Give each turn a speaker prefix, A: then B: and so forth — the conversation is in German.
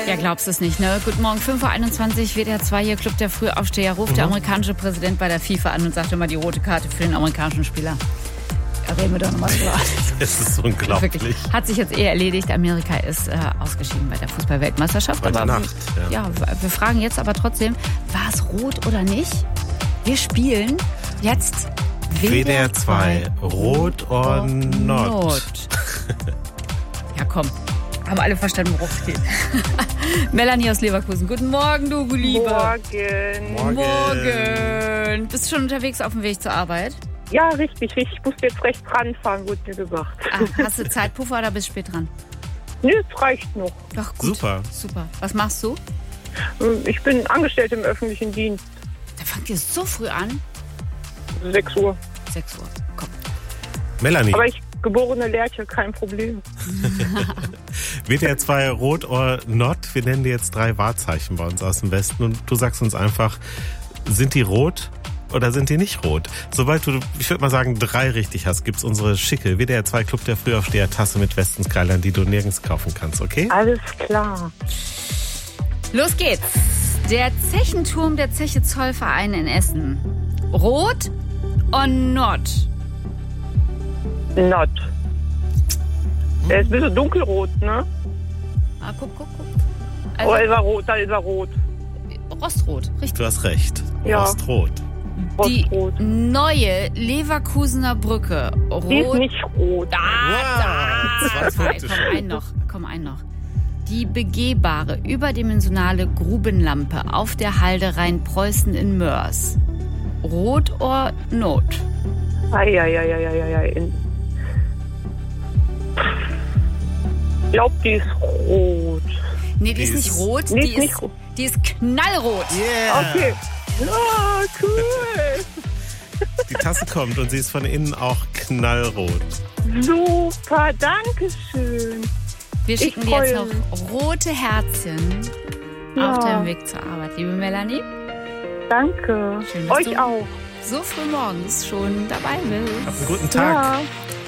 A: Ja, glaubst du es nicht, ne? Guten Morgen, 5.21 Uhr, WDR 2 hier, Club der Frühaufsteher, ruft der amerikanische Präsident bei der FIFA an und sagt immer die rote Karte für den amerikanischen Spieler. Da reden wir doch nochmal drüber.
B: Es ist unglaublich.
A: Wirklich. Hat sich jetzt erledigt. Amerika ist ausgeschieden bei der Fußball-Weltmeisterschaft.
B: Heute Nacht.
A: Ja, wir fragen jetzt aber trotzdem, war es rot oder nicht? Wir spielen jetzt
B: WDR 2, Rot or Not.
A: Ja, komm. Haben alle verstanden, worum es geht. Melanie aus Leverkusen. Guten Morgen, du Liebe. Morgen. Bist du schon unterwegs auf dem Weg zur Arbeit?
C: Ja, richtig. Ich musste jetzt rechts ranfahren, wurde mir gesagt.
A: Hast du Zeitpuffer oder bist du spät dran?
C: Nö, es reicht noch.
A: Ach, gut.
B: Super.
A: Was machst du?
C: Ich bin angestellt im öffentlichen Dienst.
A: Da fangt ihr so früh an?
C: 6 Uhr.
A: 6 Uhr, komm.
B: Melanie.
C: Aber ich geborene Lerche, kein Problem.
B: WDR 2, Rot or Not. Wir nennen dir jetzt 3 Wahrzeichen bei uns aus dem Westen und du sagst uns einfach, sind die rot oder sind die nicht rot? Sobald du, ich würde mal sagen, 3 richtig hast, gibt's unsere schicke WDR 2 Club der Frühaufsteher Tasse mit Westenskeilern, die du nirgends kaufen kannst, okay?
C: Alles klar.
A: Los geht's. Der Zechenturm der Zeche Zollverein in Essen. Rot or not?
C: Not. Der ist ein bisschen dunkelrot, ne?
A: Guck.
C: Also, ist er rot, da ist er rot.
A: Rostrot, richtig.
B: Du hast recht.
C: Ja.
B: Rostrot.
A: Die
C: Rostrot.
A: neue Leverkusener Brücke. Rot.
C: Die ist nicht rot.
A: Komm, ein noch. Die begehbare, überdimensionale Grubenlampe auf der Halde Rheinpreußen in Mörs. Rot or not?
C: Ei. Ich glaube, die ist rot.
A: Nee, die ist nicht rot. Die ist knallrot.
B: Yeah.
C: Okay. Ah, cool.
B: Die Tasse kommt und sie ist von innen auch knallrot.
C: Super, danke schön.
A: Wir schicken dir jetzt noch rote Herzchen auf deinem Weg zur Arbeit, liebe Melanie.
C: Danke.
A: Schön, dass
C: Euch
A: du
C: auch.
A: so früh morgens schon dabei bist.
B: Hab einen guten Tag.
C: Ja.